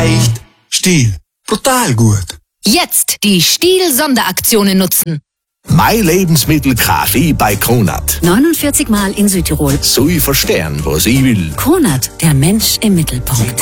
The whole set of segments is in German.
leicht. Stihl. Brutal gut. Jetzt die Stihl-Sonderaktionen nutzen. Mein Lebensmittel Kaffee bei Kronat. 49 Mal in Südtirol. So ich verstehen, was ich will. Kronat, der Mensch im Mittelpunkt.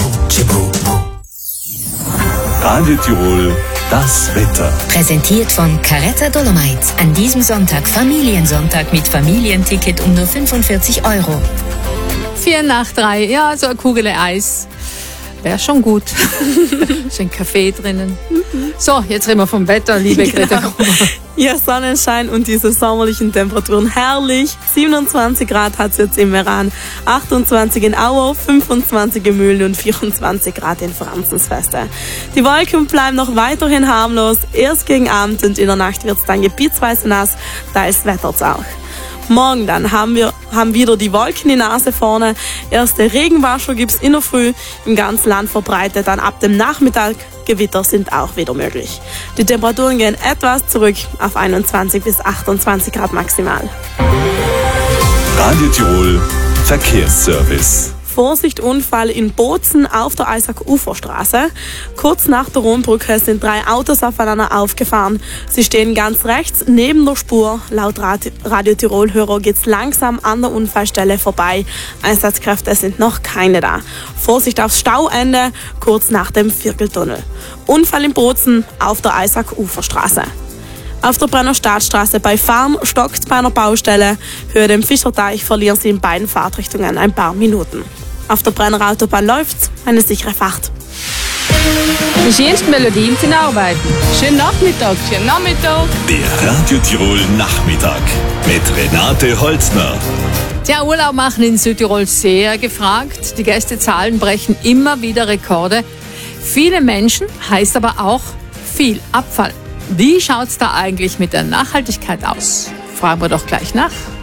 Radio Tirol, das Wetter. Präsentiert von Caretta Dolomites. An diesem Sonntag Familiensonntag mit Familienticket um nur 45 €. 4 nach 3, ja, so eine Kugel Eis. Wäre schon gut. Schön Kaffee drinnen. So, jetzt reden wir vom Wetter, liebe Greta. Ja, Sonnenschein und diese sommerlichen Temperaturen herrlich. 27 Grad hat es jetzt im Meran, 28 in Auer, 25 in Mühlen und 24 Grad in Franzensfeste. Die Wolken bleiben noch weiterhin harmlos. Erst gegen Abend und in der Nacht wird es dann gebietsweise nass, teils wettert's auch. Morgen dann haben wieder die Wolken die Nase vorne. Erste Regenwascher gibt's in der Früh, im ganzen Land verbreitet. Dann ab dem Nachmittag Gewitter sind auch wieder möglich. Die Temperaturen gehen etwas zurück auf 21 bis 28 Grad maximal. Radio Tirol, Verkehrsservice. Vorsicht, Unfall in Bozen auf der Eisack-Uferstraße. Kurz nach der Rundbrücke sind 3 Autos aufeinander aufgefahren. Sie stehen ganz rechts neben der Spur. Laut Radio Tirol-Hörer geht's langsam an der Unfallstelle vorbei. Einsatzkräfte sind noch keine da. Vorsicht aufs Stauende, kurz nach dem Vierteltunnel. Unfall in Bozen auf der Eisack-Uferstraße. Auf der Brenner Staatsstraße bei Farm stockt bei einer Baustelle. Höhe dem Fischerteich verlieren Sie in beiden Fahrtrichtungen ein paar Minuten. Auf der Brenner Autobahn läuft's, eine sichere Fahrt. Die schönsten Melodien sind Arbeiten. Schönen Nachmittag. Schönen Nachmittag. Der Radio Tirol Nachmittag mit Renate Holzner. Ja, Urlaub machen in Südtirol sehr gefragt. Die Gästezahlen brechen immer wieder Rekorde. Viele Menschen heißt aber auch viel Abfall. Wie schaut's da eigentlich mit der Nachhaltigkeit aus? Fragen wir doch gleich nach.